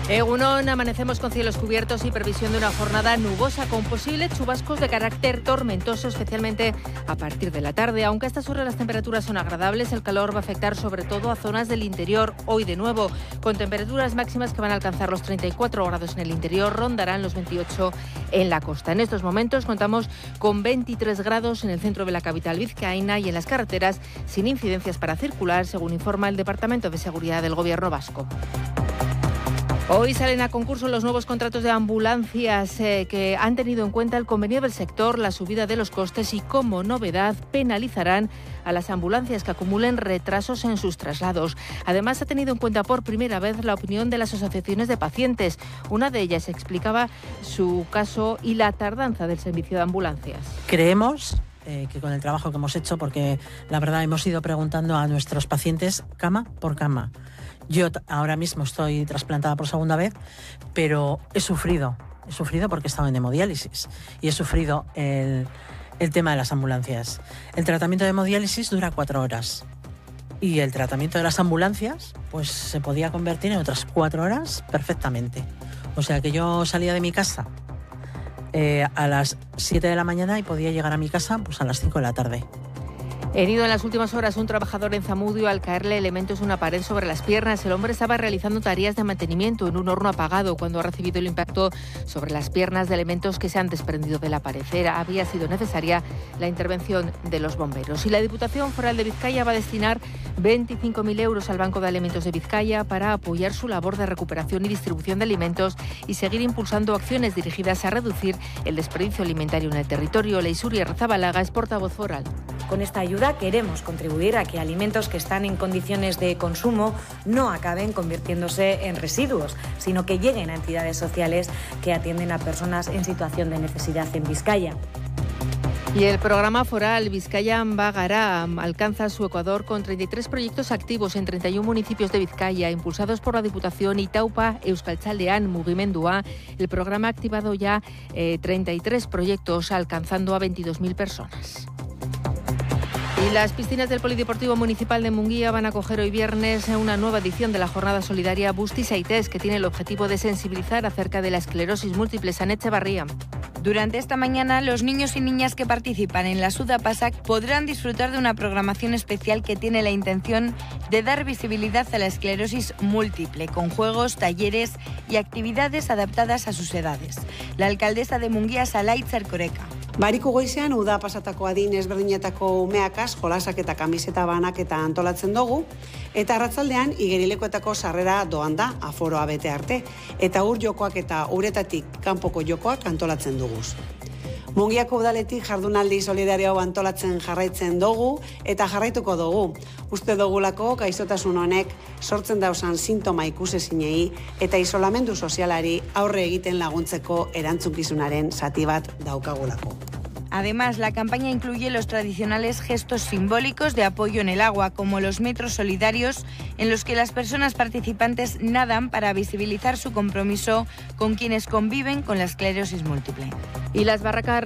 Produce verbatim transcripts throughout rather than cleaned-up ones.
Egunon, amanecemos con cielos cubiertos y previsión de una jornada nubosa con posibles chubascos de carácter tormentoso, especialmente a partir de la tarde. Aunque a estas horas las temperaturas son agradables, el calor va a afectar sobre todo a zonas del interior. Hoy de nuevo, con temperaturas máximas que van a alcanzar los treinta y cuatro grados en el interior, rondarán los veintiocho en la costa. En estos momentos contamos con veintitrés grados en el centro de la capital vizcaína y en las carreteras sin incidencias para circular, según informa el Departamento de Seguridad del Gobierno vasco. Hoy salen a concurso los nuevos contratos de ambulancias eh, que han tenido en cuenta el convenio del sector, la subida de los costes y, como novedad, penalizarán a las ambulancias que acumulen retrasos en sus traslados. Además, ha tenido en cuenta por primera vez la opinión de las asociaciones de pacientes. Una de ellas explicaba su caso y la tardanza del servicio de ambulancias. Creemos eh, que con el trabajo que hemos hecho, porque la verdad hemos ido preguntando a nuestros pacientes cama por cama. Yo ahora mismo estoy trasplantada por segunda vez, pero he sufrido, he sufrido porque he estado en hemodiálisis y he sufrido el, el tema de las ambulancias. El tratamiento de hemodiálisis dura cuatro horas y el tratamiento de las ambulancias pues se podía convertir en otras cuatro horas perfectamente. O sea que yo salía de mi casa eh, a las siete de la mañana y podía llegar a mi casa pues a las cinco de la tarde. Herido en las últimas horas un trabajador en Zamudio al caerle elementos de una pared sobre las piernas. El hombre estaba realizando tareas de mantenimiento en un horno apagado cuando ha recibido el impacto sobre las piernas de elementos que se han desprendido de la pared. Había sido necesaria la intervención de los bomberos. Y la Diputación Foral de Vizcaya va a destinar veinticinco mil euros al Banco de Alimentos de Vizcaya para apoyar su labor de recuperación y distribución de alimentos y seguir impulsando acciones dirigidas a reducir el desperdicio alimentario en el territorio. Leisuri Rezabalaga es portavoz foral. Con esta ayuda queremos contribuir a que alimentos que están en condiciones de consumo no acaben convirtiéndose en residuos, sino que lleguen a entidades sociales que atienden a personas en situación de necesidad en Vizcaya. Y el programa foral Vizcaya Bagara alcanza su ecuador con treinta y tres proyectos activos en treinta y uno municipios de Vizcaya, impulsados por la Diputación y Taupa Euskaltzaldean Mugimendua. El programa ha activado ya eh, treinta y tres proyectos, alcanzando a veintidós mil personas. Y las piscinas del Polideportivo Municipal de Munguía van a acoger hoy viernes una nueva edición de la jornada solidaria Busti Saitez, que tiene el objetivo de sensibilizar acerca de la esclerosis múltiple. San Echevarría. Durante esta mañana, los niños y niñas que participan en la Suda Pasak podrán disfrutar de una programación especial que tiene la intención de dar visibilidad a la esclerosis múltiple, con juegos, talleres y actividades adaptadas a sus edades. La alcaldesa de Munguía, Salaitz Erkoreka. Bariko goizean uda pasatako adin ezberdinetako umeakaz jolasak eta kamiseta banaketa antolatzen dugu, eta arratzaldean igerilekoetako sarrera doan da aforoa bete arte, eta ur jokoak eta uretatik kanpoko jokoak antolatzen duguz. Mungiako udaletik jardunaldi solidario antolatzen jarraitzen dugu eta jarraituko dugu. Uste dugulako gaixotasun honek sortzen dauzan sintoma ikusezinei eta isolamendu sozialari aurre egiten laguntzeko erantzukizunaren zati bat daukagulako. Además, la campaña incluye los tradicionales gestos simbólicos de apoyo en el agua, como los metros solidarios, en los que las personas participantes nadan para visibilizar su compromiso con quienes conviven con la esclerosis múltiple. Y las barracas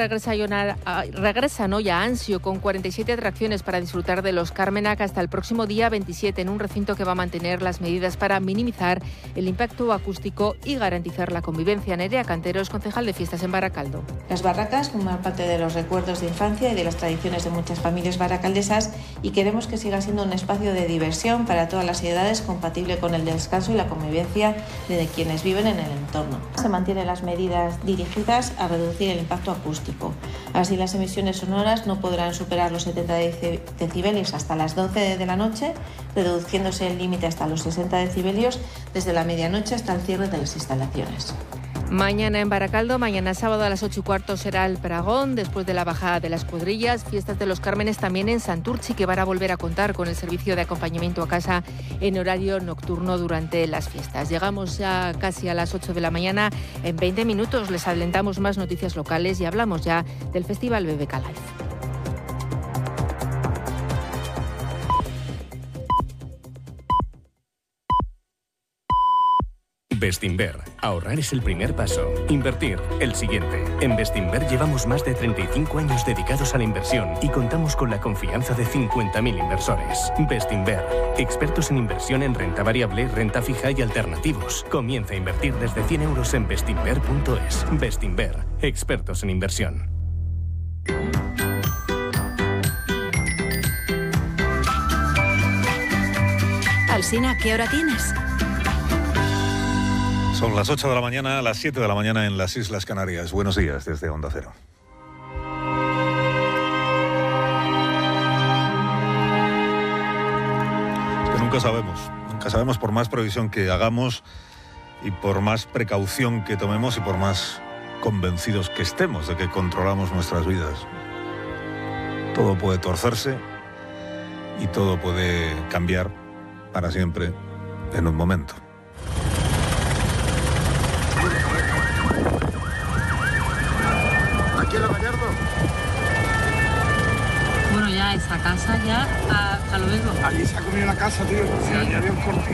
regresan hoy a Ansio con cuarenta y siete atracciones para disfrutar de los Carmenac hasta el próximo día veintisiete, en un recinto que va a mantener las medidas para minimizar el impacto acústico y garantizar la convivencia. Nerea Canteros, concejal de fiestas en Baracaldo. Las barracas forman parte de los recuerdos de infancia y de las tradiciones de muchas familias baracaldesas y queremos que siga siendo un espacio de diversión para todas las edades, compatible con el descanso y la convivencia de quienes viven en el entorno. Se mantienen las medidas dirigidas a reducir el impacto acústico. Así, las emisiones sonoras no podrán superar los setenta decibelios hasta las doce de la noche, reduciéndose el límite hasta los sesenta decibelios desde la medianoche hasta el cierre de las instalaciones. Mañana en Baracaldo, mañana sábado a las ocho y cuarto será el pregón, después de la bajada de las cuadrillas. Fiestas de los Cármenes también en Santurchi, que van a volver a contar con el servicio de acompañamiento a casa en horario nocturno durante las fiestas. Llegamos ya casi a las ocho de la mañana. En veinte minutos les adelantamos más noticias locales y hablamos ya del Festival B B K Live. Bestinver. Ahorrar es el primer paso. Invertir, el siguiente. En Bestinver llevamos más de treinta y cinco años dedicados a la inversión y contamos con la confianza de cincuenta mil inversores. Bestinver. Expertos en inversión en renta variable, renta fija y alternativos. Comienza a invertir desde cien euros en bestinver punto es. Bestinver. Expertos en inversión. Alsina, ¿qué hora tienes? Son las ocho de la mañana, las siete de la mañana en las Islas Canarias. Buenos días desde Onda Cero. Es que nunca sabemos, nunca sabemos por más previsión que hagamos y por más precaución que tomemos y por más convencidos que estemos de que controlamos nuestras vidas. Todo puede torcerse y todo puede cambiar para siempre en un momento. Aquí en la Gallardo. Bueno, ya esa casa ya, hasta luego. Allí se ha comido la casa, tío. Sí. Ya había un corte.